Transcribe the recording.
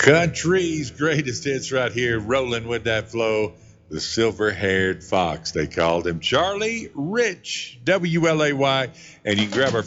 Country's greatest hits right here, rolling with that flow. The silver-haired fox, they called him Charlie Rich, WLAY, and you can grab our